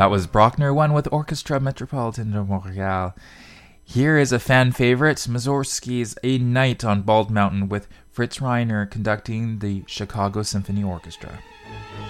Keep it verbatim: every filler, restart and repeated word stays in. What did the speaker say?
that was Brockner one with Orchestra Metropolitan de Montreal. Here is a fan favorite, Mussorgsky's A Night on Bald Mountain with Fritz Reiner conducting the Chicago Symphony Orchestra.